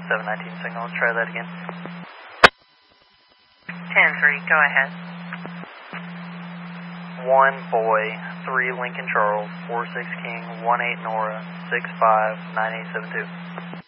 719 signal. Let's try that again. 10-3, go ahead. 1 Boy, 3 Lincoln Charles, 46 King, 18 Nora, 65 9872.